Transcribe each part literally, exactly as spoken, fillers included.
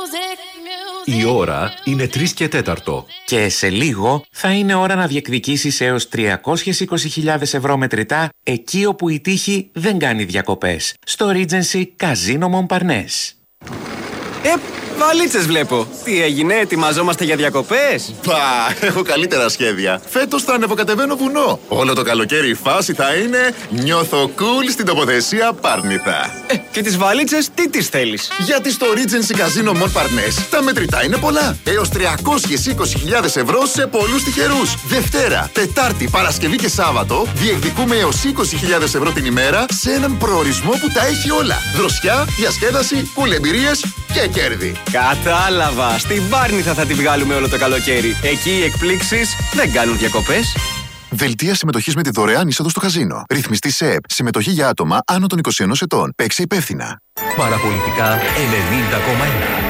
Η ώρα είναι τρεις και τέταρτο. Και σε λίγο θα είναι ώρα να διεκδικήσεις έως τριακόσιες είκοσι χιλιάδες ευρώ μετρητά εκεί όπου η τύχη δεν κάνει διακοπές. Στο Regency Casino Montparnasse. Ε, βαλίτσες βλέπω. Τι έγινε, ετοιμαζόμαστε για διακοπές? Πα, έχω καλύτερα σχέδια. Φέτος θα ανεβοκατεβαίνω βουνό. Όλο το καλοκαίρι η φάση θα είναι νιώθω cool στην τοποθεσία Πάρνηθα. Ε, και τις βαλίτσες τι τις θέλεις? Γιατί στο Regency Casino Montparnasse τα μετρητά είναι πολλά. Έως τριακόσιες είκοσι χιλιάδες ευρώ σε πολλούς τυχερούς. Δευτέρα, Τετάρτη, Παρασκευή και Σάββατο διεκδικούμε έως είκοσι χιλιάδες ευρώ την ημέρα σε έναν προορισμό που τα έχει όλα. Δροσιά, διασκέδαση, κουλεμπειρίες και κέρδη. Κατάλαβα. Στην Πάρνηθα θα τη βγάλουμε όλο το καλοκαίρι. Εκεί οι εκπλήξεις δεν κάνουν διακοπές. Δελτία συμμετοχής με τη δωρεάν είσοδο στο καζίνο. Ρυθμιστή ΣΕΕΠ. Συμμετοχή για άτομα άνω των είκοσι ενός ετών. Παίξε υπεύθυνα. Παραπολιτικά ενενήντα κόμμα ένα.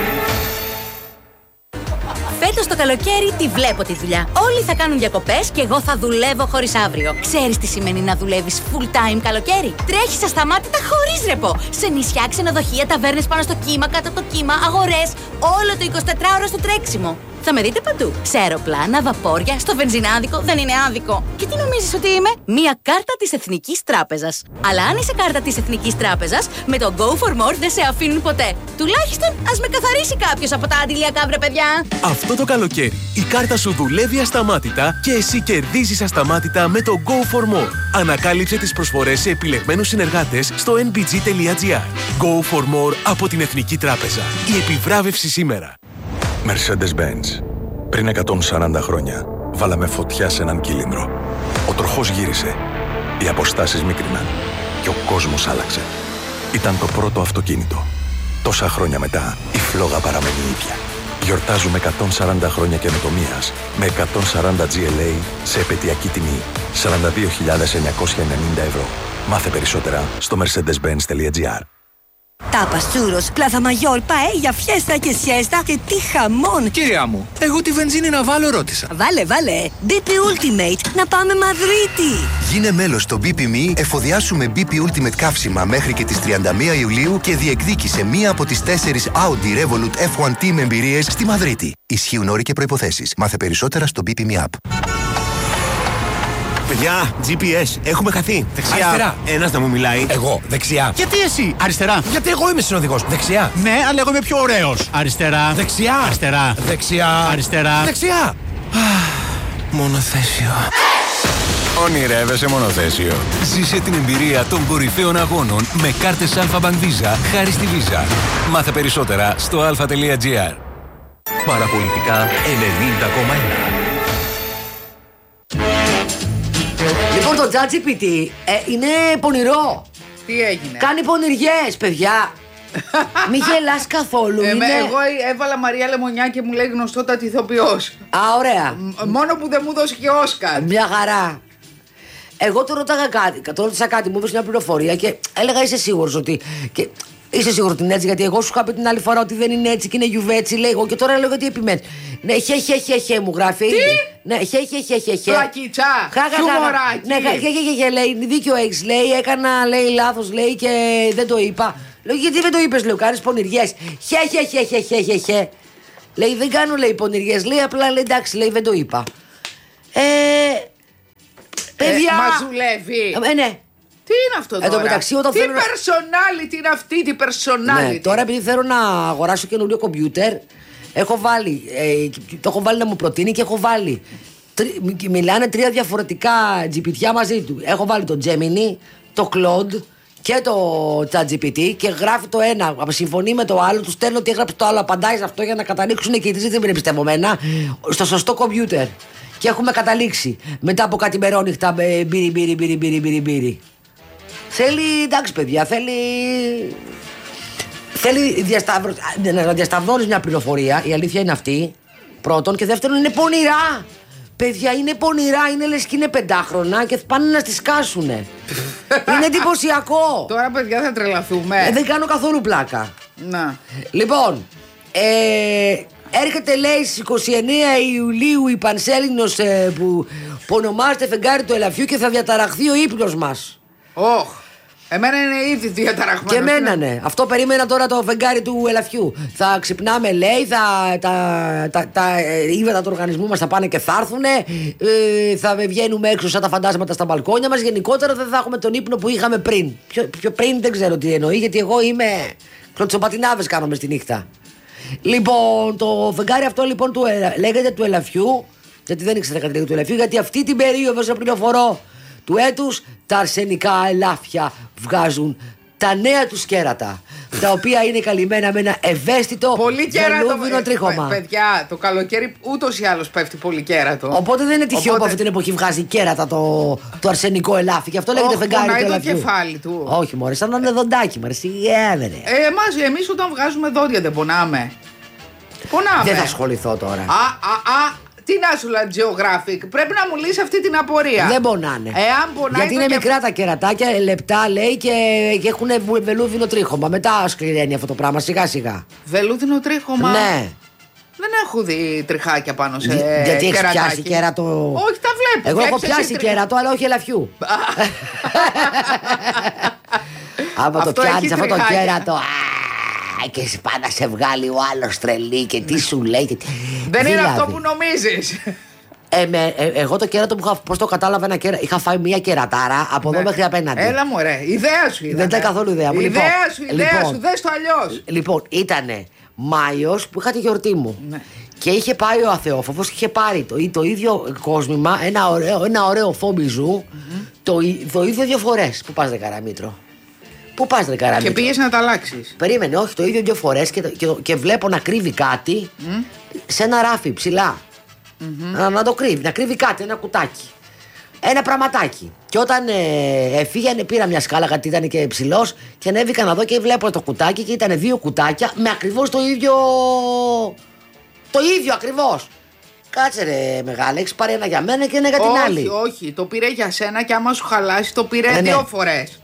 Φέτος το καλοκαίρι τη βλέπω τη δουλειά. Όλοι θα κάνουν διακοπές και εγώ θα δουλεύω χωρίς αύριο. Ξέρεις τι σημαίνει να δουλεύεις full time καλοκαίρι? Τρέχεις ασταμάτητα χωρίς ρεπό. Σε νησιά, ξενοδοχεία, ταβέρνες πάνω στο κύμα, κάτω από το κύμα, αγορές. Όλο το εικοσιτετράωρο στο τρέξιμο. Θα με δείτε παντού. Σε αεροπλάνα, βαπόρια, στο βενζινάδικο, δεν είναι άδικο. Και τι νομίζεις ότι είμαι? Μία κάρτα της Εθνικής Τράπεζας. Αλλά αν είσαι κάρτα της Εθνικής Τράπεζας, με το Go for More δεν σε αφήνουν ποτέ. Τουλάχιστον ας με καθαρίσει κάποιος από τα αντιλιακά, βρε παιδιά. Αυτό το καλοκαίρι η κάρτα σου δουλεύει ασταμάτητα και εσύ κερδίζεις ασταμάτητα με το Go for More. Ανακάλυψε τις προσφορές σε επιλεγμένους συνεργάτες στο εν μπι τζι τελεία τζι άρ. Go for More από την Εθνική Τράπεζα. Η επιβράβευση σήμερα. Mercedes-Benz. Πριν εκατόν σαράντα χρόνια, βάλαμε φωτιά σε έναν κύλινδρο. Ο τροχός γύρισε, οι αποστάσεις μίκριναν και ο κόσμος άλλαξε. Ήταν το πρώτο αυτοκίνητο. Τόσα χρόνια μετά, η φλόγα παραμένει ίδια. Γιορτάζουμε εκατόν σαράντα χρόνια καινοτομίας με εκατόν σαράντα τζι ελ έι σε επαιτειακή τιμή σαράντα δύο χιλιάδες εννιακόσια ενενήντα ευρώ. Μάθε περισσότερα στο mercedes benz τελεία τζι άρ. Τάπας, τσούρος, πλάθα μαγιόρ, παέλια, φιέστα και σιέστα και τι χαμόν! Κυρία μου, εγώ τη βενζίνη να βάλω ρώτησα. Βάλε, βάλε! μπι πι Ultimate, να πάμε Μαδρίτη! Γίνε μέλος στο μπι πι εμ ι, εφοδιάσου με μπι πι Ultimate καύσιμα μέχρι και τις τριάντα μία Ιουλίου και διεκδίκησε μία από τις τέσσερις Audi Revolut εφ ουάν Team εμπειρίες στη Μαδρίτη. Ισχύουν όροι και προϋποθέσεις. Μάθε περισσότερα στο μπι πι εμ ι App. Παιδιά, τζι πι ες, έχουμε χαθεί. Δεξιά. Αριστερά. Ένας να μου μιλάει. Εγώ, δεξιά. Γιατί εσύ? Αριστερά. Γιατί εγώ είμαι συνοδηγός. Δεξιά. Ναι, αλλά εγώ είμαι πιο ωραίος. Αριστερά. Δεξιά. Αριστερά. Δεξιά. Αριστερά. Δεξιά. Μονοθέσιο. Ονειρεύεσαι μονοθέσιο? Ζήσε την εμπειρία των κορυφαίων αγώνων με κάρτες Alpha Bank Visa χάρη στη Visa. Μάθε περισσότερα στο αλφα τελεία τζι άρ. Παραπολιτικά ενενήντα κόμμα ένα. Λοιπόν, το ChatGPT ε, είναι πονηρό. Τι έγινε? Κάνει πονηριές, παιδιά. Μη γελάς καθόλου. Ε, είναι... Εγώ έβαλα Μαρία Λεμονιά και μου λέει γνωστότατη ηθοποιός. Α, ωραία. Μόνο που δεν μου δώσει και Όσκαρ. Μια χαρά. Εγώ του ρώταγα κάτι, το ρώτησα κάτι, μου έδωσε μια πληροφορία και έλεγα είσαι σίγουρος ότι... Και... Είσαι σίγουρο ότι είναι έτσι? Γιατί εγώ σου είχα πει την άλλη φορά ότι δεν είναι έτσι και είναι γιουβέτσι, λέει εγώ. Και τώρα λέω ότι επιμένει. Ναι, χε, χε, χε, χε, μου γράφει. Τι? Ναι, χε, χε, χε, χε, χε. Πλακίτσα, χιουμοράκι. Ναι, χε, χε, χε, χε, λέει, δίκιο έχεις, λέει, έκανα, λέει, λάθος, λέει και δεν το είπα. Λέω, γιατί δεν το είπες, λέω, κάνεις πονηριές. Χε, χε, χε, χε, χε, χε, χε. Λέει, δεν κάνω, λέει, πονηριές, λέει, απλά, λέει, εντάξει, λέει, δεν το είπα. Ε, παιδιά. Ε, μας δουλεύει. Ε, ναι. Τι είναι αυτό τώρα? Εν τω μεταξύ, όταν τι θέλω personality να... είναι αυτή, τι personality? Ναι, τώρα επειδή θέλω να αγοράσω καινούριο κομπιούτερ, έχω βάλει, ε, το έχω βάλει να μου προτείνει και έχω βάλει. Τρι, μιλάνε τρία διαφορετικά τζι πι τι μαζί του. Έχω βάλει το Gemini, το Claude και το ChatGPT και γράφει το ένα, συμφωνεί με το άλλο, του στέλνω τι έγραψε το άλλο, απαντάει σε αυτό για να καταλήξουν και οι τρεις, δεν είναι εμπιστευμένα, στο σωστό κομπιούτερ. Και έχουμε καταλήξει μετά από κάτι μερόνυχτα μπύρι, μπύρι, μπύρι, μπύρι, μπύρι, μπύρι. Θέλει, εντάξει παιδιά, θέλει. Θέλει διασταυρ... να διασταυρώνεις μια πληροφορία, η αλήθεια είναι αυτή. Πρώτον, και δεύτερον, είναι πονηρά. Παιδιά, είναι πονηρά, είναι λες και είναι πεντάχρονα και πάνε να στη σκάσουνε. Είναι εντυπωσιακό. Τώρα, παιδιά, θα τρελαθούμε. Ε, δεν κάνω καθόλου πλάκα. Να. Λοιπόν, ε, έρχεται, λέει, στις είκοσι εννέα Ιουλίου η Πανσέλινος ε, που, που ονομάζεται φεγγάρι του ελαφιού και θα διαταραχθεί ο ύπνος μας. Oh. Εμένα είναι ήδη διαταραχμένο. Και εμένα ναι. Αυτό περίμενα τώρα το φεγγάρι του ελαφιού. Θα ξυπνάμε, λέει, θα, τα, τα, τα ύβατα του οργανισμού μας θα πάνε και θα έρθουνε. Ε, θα βγαίνουμε έξω σαν τα φαντάσματα στα μπαλκόνια μας. Γενικότερα δεν θα έχουμε τον ύπνο που είχαμε πριν. Πιο, πιο πριν δεν ξέρω τι εννοεί, γιατί εγώ είμαι. Κλωτσοπατινάδες κάνουμε στη νύχτα. Λοιπόν, το φεγγάρι αυτό λοιπόν του, λέγεται του ελαφιού. Γιατί δεν ήξερα κάτι του ελαφιού, γιατί αυτή την περίοδο σε πληροφορώ του έτους τα αρσενικά ελάφια βγάζουν τα νέα τους κέρατα, τα οποία είναι καλυμμένα με ένα ευαίσθητο βελούδινο τρίχωμα. Παιδιά, το καλοκαίρι ούτως ή άλλως πέφτει πολύ κέρατο. Οπότε δεν είναι τυχαίο Οπότε... που αυτή την εποχή βγάζει κέρατα το, το αρσενικό ελάφι. Και αυτό λέγεται φεγγάρι του ελαφιού. Το κεφάλι του. Όχι μωρέ, σαν να είναι δοντάκι μωρέ. Ε, εμάς, εμείς όταν βγάζουμε δόντια δεν πονάμε. Πονάμε. Δεν θα ασχοληθώ τώρα. Α, α, α. Τι να σου λέει, Geographic, πρέπει να μου λύσει αυτή την απορία. Δεν πονάνε. Εάν πονάει. Γιατί είναι και... μικρά τα κερατάκια, λεπτά λέει και, και έχουν βελούδινο τρίχωμα. Μετά σκληραίνει αυτό το πράγμα, σιγά σιγά. Βελούδινο τρίχωμα. Ναι. Δεν έχω δει τριχάκια πάνω σε κερατάκι. Γιατί έχει πιάσει κέρατο. Όχι, τα βλέπω. Εγώ έχω πιάσει κέρατο, αλλά όχι ελαφιού. Άμα το πιάνει αυτό το κέρατο. Και πάει να σε βγάλει ο άλλος τρελή και τι σου λέει. Και... Δεν είναι αυτό που νομίζεις. Ε, με, ε, εγώ το κέρατο που είχα, πώς το κατάλαβα, ένα κέρα, είχα φάει μια κερατάρα από ναι. εδώ μέχρι απέναντι. Έλα μου ρε, ιδέα σου ήταν. Δεν ήταν καθόλου ιδέα μου. Ιδέα λοιπόν, σου, ιδέα λοιπόν, σου, δες το αλλιώς. Λοιπόν, ήτανε Μάιος που είχα τη γιορτή μου. Ναι. Και είχε πάει ο Αθεόφοβος και είχε πάρει το, το ίδιο κόσμημα, ένα ωραίο, ένα ωραίο φόμπιζου, mm-hmm. το, το ίδιο δύο φορές. Πού πας, ρε Καραμήτρο? Πού πας, ρε Καραμήτρο? Και πήγες να τα αλλάξεις. Περίμενε, όχι, το ίδιο δύο φορές και, και, και βλέπω να κρύβει κάτι mm. σε ένα ράφι ψηλά. Mm-hmm. Να, να το κρύβει, να κρύβει κάτι, ένα κουτάκι. Ένα πραγματάκι. Και όταν ε, έφυγε, πήρα μια σκάλα γιατί ήταν και ψηλός και ανέβηκα να δω και βλέπω το κουτάκι και ήταν δύο κουτάκια με ακριβώς το ίδιο. Το ίδιο ακριβώς. Κάτσε ρε μεγάλε, έχεις πάρει ένα για μένα και ένα για την όχι, άλλη. Όχι, όχι, το πήρε για σένα και άμα σου χαλάσει το πήρε ε, δύο ναι. φορές.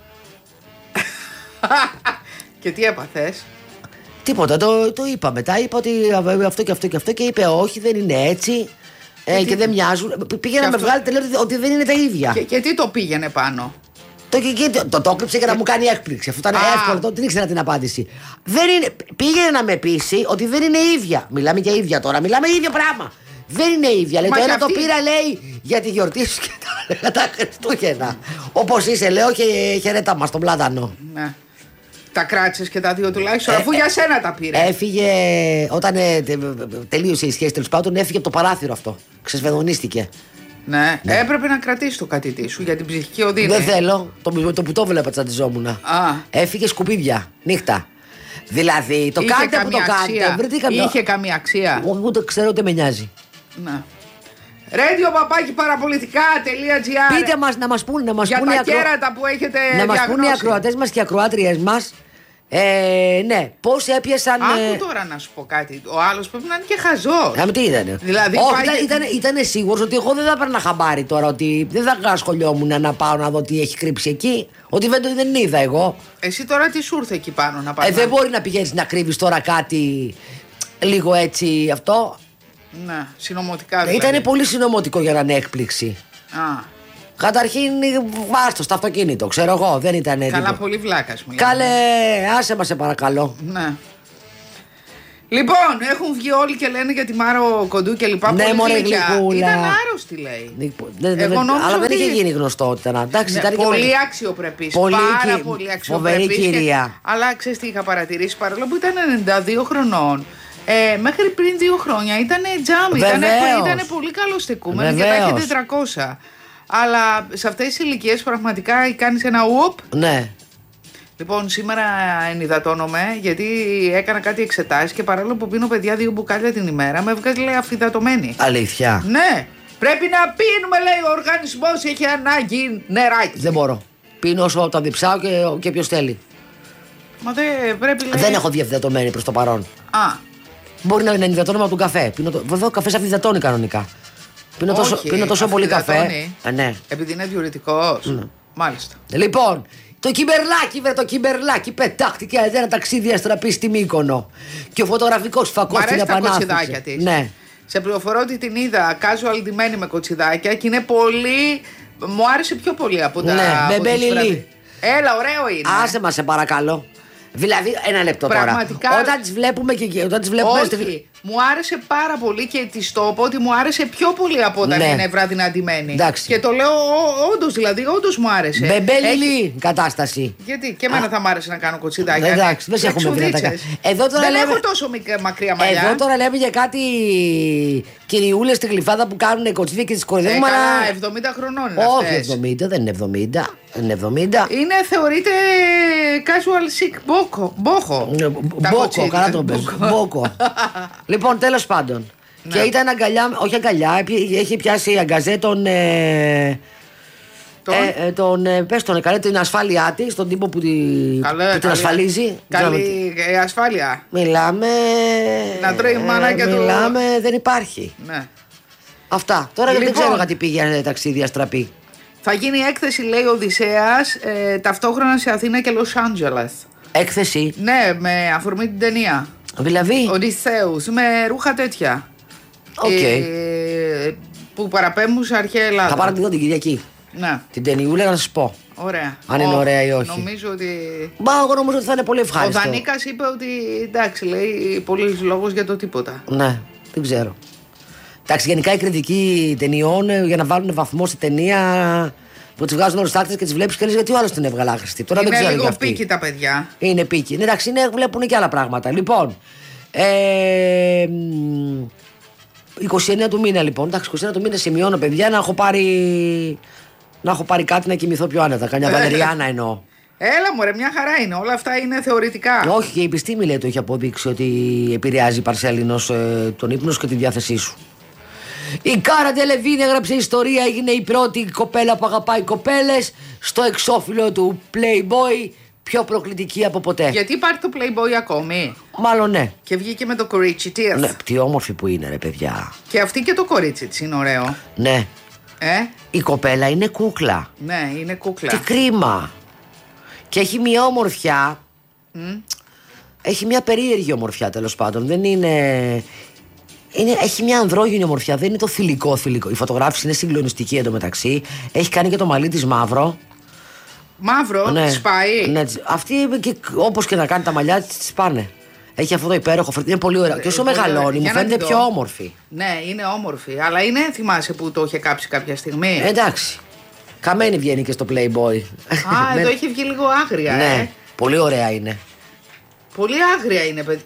Και τι έπαθες? Τίποτα, το, το είπα μετά. Είπα ότι αυτό και αυτό και αυτό και είπε όχι, δεν είναι έτσι ε, και, και δεν μοιάζουν. Πήγαινε να με βγάλει τελείως ότι δεν είναι τα ίδια. Και, και τι το πήγαινε πάνω? Το, και, και, το, το κλείψε για να μου κάνει έκπληξη. Αυτό ήταν εύκολο, το, την ήξερα την απάντηση. Δεν είναι, πήγαινε να με πείσει ότι δεν είναι ίδια. Μιλάμε για ίδια τώρα, μιλάμε ίδιο πράγμα. Δεν είναι ίδια. Λέει, το ένα αυτή... το πήρα, λέει, για τη γιορτή σου και τα άλλα τα Χριστούγεννα. Όπως είσαι, λέω, και χαιρέτα μας τον πλάτανο. Ναι. Τα κράτησες και τα δύο τουλάχιστον, ε, αφού ε, για σένα τα πήρε. Έφυγε, όταν ε, τε, τελείωσε η σχέση, τέλος πάντων, έφυγε από το παράθυρο αυτό. Ξεσβεδονίστηκε. Ναι. ναι, έπρεπε να κρατήσει το κατητή σου για την ψυχική οδύνη. Δεν θέλω. Το, το που το βλέπα τσαντιζόμουν. Έφυγε σκουπίδια, νύχτα. Δηλαδή, το κάντε που το κάνετε. Βρείτε καμία... Είχε καμία αξία. Ούτε ξέρω, ούτε με νοιάζει. Να. Radio παπάκι παραπολιτικά τελεία τζι άρ. Πείτε μας να μας πούνε, να μας για πούνε τα ακρο... κέρατα που έχετε να διαγνώσει. μας πούνε οι ακροατές μας και οι ακροάτριες μας. Ε, ναι, πώς έπιασαν. Άκου τώρα να σου πω κάτι. Ο άλλος πρέπει να είναι και χαζός. Α, τι ήτανε? Δηλαδή, όχι, πάει... ήταν, ήταν, ήταν σίγουρος ότι εγώ δεν θα έπαιρνα χαμπάρι τώρα. Ότι δεν θα ασχολιόμουν να πάω να δω τι έχει κρύψει εκεί. Ότι δεν, δεν είδα εγώ. Εσύ τώρα τι σου ήρθε εκεί πάνω να πάει? Ε, δεν μπορεί να πηγαίνεις να κρύβεις τώρα κάτι λίγο έτσι αυτό. Ναι, συνωμοτικά δηλαδή. Ήταν πολύ συνωμοτικό για να είναι έκπληξη. Α. Καταρχήν, βάστο στο αυτοκίνητο, ξέρω εγώ, δεν ήταν έτοιμο. Καλά, πολύ βλάκας μου. Καλέ, άσε μας σε παρακαλώ. Ναι. Λοιπόν, έχουν βγει όλοι και λένε για τη Μάρο Κοντού και λοιπά. Ναι, μωρέ γλυκούλα. Ήταν άρρωστη, λέει. Δεν, δεν, εγώ νόμιζα αλλά ότι... δεν είχε γίνει γνωστότητα. Εντάξει, ναι, ήταν πολύ και... αξιοπρεπής. Πολύ πάρα και... πολύ αξιοπρεπής. Φοβερή κυρία. Και... αλλά ξέρεις τι είχα παρατηρήσει, παρόλο που ήταν ενενήντα δύο χρονών. Ε, μέχρι πριν δύο χρόνια ήταν τζάμι. Ήταν πολύ καλοστεκούμενη και τα είχε τετρακόσια. Αλλά σε αυτές τις ηλικίες πραγματικά κάνεις ένα ουπ. Ναι. Λοιπόν, σήμερα ενυδατώνομαι γιατί έκανα κάτι εξετάσεις και παρόλο που πίνω παιδιά δύο μπουκάλια την ημέρα, με έβγαζε, λέει, αφυδατωμένη. Αλήθεια? Ναι. Πρέπει να πίνουμε, λέει, ο οργανισμός έχει ανάγκη νεράκι. Δεν μπορώ. Πίνω όσο τα διψάω και, και ποιος θέλει. Μα δεν πρέπει, λέει... Δεν έχω διαφυδατωμένη προς το παρόν. Α. Μπορεί να είναι ενυδατώνομαι από τον καφέ. Πίνω το... Βέβαια, ο καφές αφυδατώνει κανονικά. Πίνω τόσο, όχι, πίνω τόσο πολύ καφέ. Α, ναι. Επειδή είναι διουρητικός. Ναι. Μάλιστα. Λοιπόν, το κυμπερλάκι, βρε το κυμπερλάκι πετάχτηκε ένα ταξίδι αστραπή στη Μύκονο. Και ο φωτογραφικός φακός την επανάσταση. Ναι. Σε πληροφορώ ότι την είδα casual ντυμένη με κοτσιδάκια και είναι πολύ. Μου άρεσε πιο πολύ από τα. Ναι, με μπέλιλι. Έλα, ωραίο είναι. Άσε μας, σε παρακαλώ. Δηλαδή, ένα λεπτό Πραγματικά... τώρα. Όταν τις βλέπουμε και όταν τις βλέπουμε. Όχι, στη... μου άρεσε πάρα πολύ και τη το πω ότι μου άρεσε πιο πολύ από όταν ναι. είναι βραδιναντημένη. Εντάξει. Και το λέω όντως, δηλαδή, όντως μου άρεσε. Μπεμπέλη Έχει... κατάσταση. Γιατί και εμένα Α. θα μου άρεσε να κάνω κοτσιδάκια. Εντάξει, δεν σε έχουμε δει να τα κάνεις. Δεν λέμε... έχω τόσο μακριά μαλλιά. Εδώ τώρα λέμε για κάτι κυριούλες στη Γλυφάδα που κάνουν κοτσίδια και τις κοροϊδεύουν. Ε, καλά, εβδομήντα χρονών είναι Όχι, αυτές. εβδομήντα, δεν είναι εβδομήντα. Είναι εβδομήντα. Είναι, θεωρείται casual chic μπόκο. Μπόχο. Μπόκο, καλά τον πες. Μπόκο. Λοιπόν, τέλος πάντων. Ναι. Και ήταν αγκαλιά, όχι αγκαλιά, έχει πιάσει αγκαζέ τον. Ε, τον, ε, ε, τον ε, πες τον, καλέ την ασφάλειά της, τον τύπο που, τη, καλέ, που την καλέ, ασφαλίζει. Καλή ε, ασφάλεια. Μιλάμε. Να τρώει μανάκια του. Μιλάμε, δεν υπάρχει. Ναι. Αυτά. Τώρα λοιπόν, δεν ξέρω γιατί πήγαινε ταξίδια στραπή. Θα γίνει έκθεση, λέει ο Οδυσσέας, ε, ταυτόχρονα σε Αθήνα και Λος Άντζελες. Έκθεση. Ναι, με αφορμή την ταινία. Δηλαδή. Οδυσσέους, με ρούχα τέτοια. Okay. Ε, που παραπέμπουν σε αρχαία Ελλάδα. Θα πάρω τη δω την Κυριακή. Ναι. Την ταινιούλα να σας πω. Ωραία. Αν είναι ωραία ή όχι. Νομίζω ότι. Μπα, εγώ νομίζω ότι θα είναι πολύ ευχάριστο. Ο Δανίκας είπε ότι εντάξει, λέει πολλής λόγος για το τίποτα. Ναι, δεν ξέρω. Εντάξει, γενικά η κριτική ταινιών για να βάλουν βαθμό στη ταινία που τις βγάζουν όλους τους άκρες και τις βλέπεις και λες γιατί ο άλλος την έβγαλε άχρηστη. Τώρα είναι δεν ξέρω. Είναι λίγο πίκι τα παιδιά. Είναι πίκι. Ναι, εντάξει, είναι, βλέπουν και άλλα πράγματα. Λοιπόν. Ε, είκοσι εννέα του μήνα λοιπόν. Εντάξει, είκοσι εννέα του μήνα σημειώνω, παιδιά, να έχω πάρει. Να έχω πάρει κάτι να κοιμηθώ πιο άνετα. Καμιά βαλεριάνα εννοώ. Έλα μωρέ, μια χαρά είναι. Όλα αυτά είναι θεωρητικά. Όχι, και η επιστήμη λέει το έχει αποδείξει ότι επηρεάζει παρσέλινος ε, τον ύπνο και τη διάθεσή σου. Η Κάρα Ντελεβίν έγραψε ιστορία, έγινε η πρώτη κοπέλα που αγαπάει κοπέλες στο εξώφυλλο του Playboy, πιο προκλητική από ποτέ. Γιατί υπάρχει το Playboy ακόμη? Μάλλον ναι. Και βγήκε με το κορίτσι της. Ναι, τι όμορφη που είναι ρε παιδιά. Και αυτή και το κορίτσι της είναι ωραίο. Ναι. Ε? Η κοπέλα είναι κούκλα. Ναι, είναι κούκλα. Τι κρίμα. Και έχει μια ομορφιά. Mm. Έχει μια περίεργη ομορφιά τέλος πάντων. Δεν είναι... είναι... Έχει μια ανδρόγυνη ομορφιά. Δεν είναι το θηλυκό θηλυκό. Η φωτογράφηση είναι συγκλονιστική εντωμεταξύ. Έχει κάνει και το μαλλί της μαύρο. Μαύρο, ναι. σπάει. Ναι, αυτή και, όπως και να κάνει τα μαλλιά της πάνε. Έχει αυτό το υπέροχο φρετ. Είναι πολύ ωραίο. Και όσο μεγαλώνει, μου φαίνεται πιο όμορφη. Ναι, είναι όμορφη. Αλλά είναι, θυμάσαι που το είχε κάψει κάποια στιγμή. Ε, εντάξει. Καμένη βγαίνει και στο Playboy. Α, εδώ έχει βγει λίγο άγρια, ναι, ε. πολύ ωραία είναι. Πολύ άγρια είναι, παιδί.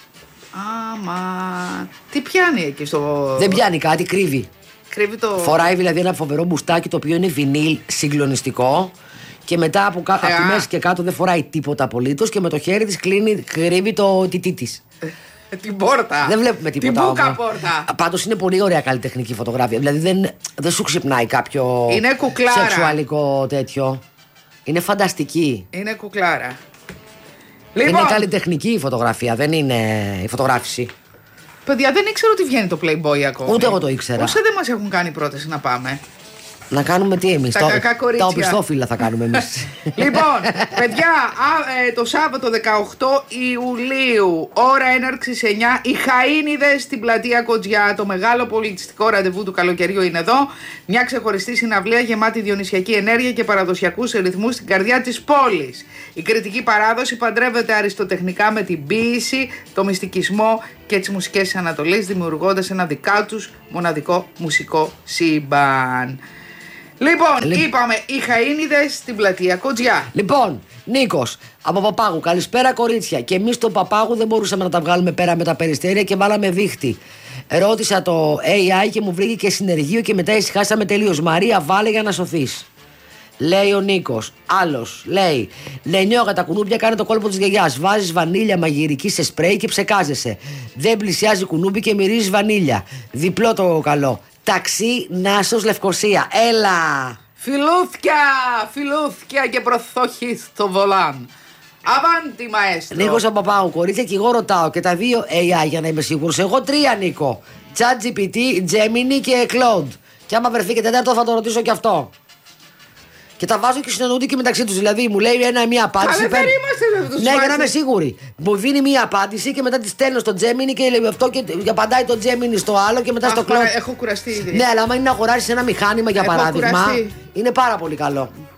Α, μα. Τι πιάνει εκεί στο. Δεν πιάνει κάτι, κρύβει. Κρύβει το. Φοράει δηλαδή ένα φοβερό μπουστάκι το οποίο είναι βινίλ συγκλονιστικό. Και μετά από, κα... από τη μέση και κάτω δεν φοράει τίποτα απολύτως. Και με το χέρι της κλείνει, κρύβει το τιτί της. Την πόρτα. Δεν βλέπουμε τίποτα. Την μπούκα πόρτα. Πάντως είναι πολύ ωραία καλλιτεχνική φωτογραφία. Δηλαδή δεν, δεν σου ξυπνάει κάποιο είναι κουκλάρα. Σεξουαλικό τέτοιο. Είναι φανταστική. Είναι κουκλάρα. Λοιπόν. Είναι καλλιτεχνική η φωτογραφία, δεν είναι η φωτογράφηση. Παιδιά, δεν ήξερα ότι βγαίνει το Playboy ακόμα. Ούτε εγώ το ήξερα. Πόσα δεν μας έχουν κάνει πρόταση να πάμε. Να κάνουμε τι εμείς, τα, το, τα οπισθόφυλλα θα κάνουμε εμείς. Λοιπόν, παιδιά, α, ε, το Σάββατο δεκαοκτώ Ιουλίου, ώρα έναρξης εννιά, οι Χαΐνιδες στην πλατεία Κοτζιά, το μεγάλο πολιτιστικό ραντεβού του καλοκαιριού είναι εδώ. Μια ξεχωριστή συναυλία γεμάτη διονυσιακή ενέργεια και παραδοσιακούς ρυθμούς στην καρδιά της πόλης. Η κριτική παράδοση παντρεύεται αριστοτεχνικά με την ποίηση, το μυστικισμό και τις μουσικές της Ανατολής, δημιουργώντας ένα δικά τους μοναδικό μουσικό σύμπαν. Λοιπόν, Λε... είπαμε οι Χαΐνιδες στην πλατεία Κοτζιά. Λοιπόν, Νίκος, από Παπάγου, καλησπέρα κορίτσια. Και εμείς τον Παπάγου δεν μπορούσαμε να τα βγάλουμε πέρα με τα περιστέρια και βάλαμε δίχτυ. Ρώτησα το έι άι και μου βρήκε και συνεργείο και μετά ησυχάσαμε τελείως. Μαρία, βάλε για να σωθείς. Λέει ο Νίκος. Άλλος λέει: Λενιόγα, τα κουνούπια κάνε το κόλπο της γιαγιάς. Βάζεις βανίλια μαγειρική σε σπρέι και ψεκάζεσαι. Δεν πλησιάζει κουνούπι και μυρίζει βανίλια. Διπλό το καλό. Ταξί Νάσος Λευκοσία. Έλα! Φιλούθια! Φιλούθια και προθόχη στο βολάν. Αβάντι, μαέστρο. Νίκος από Παπάγου, κορίτσια, και εγώ ρωτάω και τα δύο έι άι για να είμαι σίγουρος. Εγώ τρία, Νίκο. ChatGPT, Gemini και Claude. Και άμα βρεθεί και τέταρτο θα το ρωτήσω και αυτό. Και τα βάζω και συνεννοούνται και μεταξύ τους. Δηλαδή μου λέει ένα μία απάντηση. Αλλά δεν είμαστε ναι, για να είμαι σίγουρη. Μου δίνει μία απάντηση και μετά τη στέλνω στο Gemini και λέει αυτό και απαντάει το Gemini στο άλλο και μετά Αχ, στο Claude. Έχω κουραστεί ήδη. Ναι, αλλά άμα είναι να αγοράσεις ένα μηχάνημα για έχω παράδειγμα, κουραστεί. Είναι πάρα πολύ καλό.